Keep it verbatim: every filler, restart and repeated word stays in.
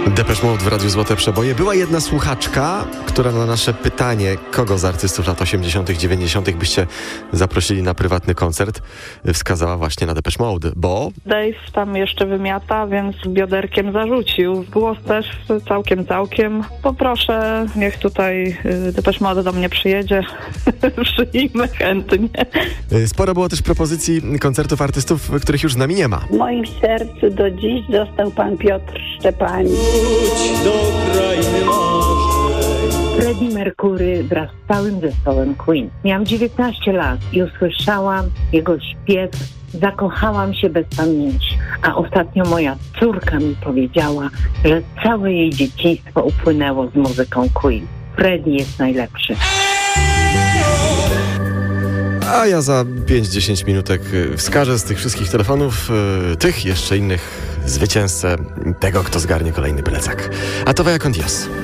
Depeche Mode w Radiu Złote Przeboje. Była jedna słuchaczka, która na nasze pytanie, kogo z artystów lat osiemdziesiątych, dziewięćdziesiątych byście zaprosili na prywatny koncert, wskazała właśnie na Depeche Mode, bo... Dave tam jeszcze wymiata, więc bioderkiem zarzucił. Głos też całkiem, całkiem. Poproszę, niech tutaj Depeche Mode do mnie przyjedzie. Przyjmę chętnie. Sporo było też propozycji koncertów artystów, których już z nami nie ma. W moim sercu do dziś został pan Piotr Szczepanik. Do krainy marzeń. Freddie Mercury wraz z całym zespołem Queen. Miałam dziewiętnaście lat i usłyszałam jego śpiew, zakochałam się bez pamięci. A ostatnio moja córka mi powiedziała, że całe jej dzieciństwo upłynęło z muzyką Queen. Freddie jest najlepszy. A ja za pięć do dziesięciu minutek wskażę z tych wszystkich telefonów tych jeszcze innych zwycięzcę tego, kto zgarnie kolejny plecak. A to va con Dios.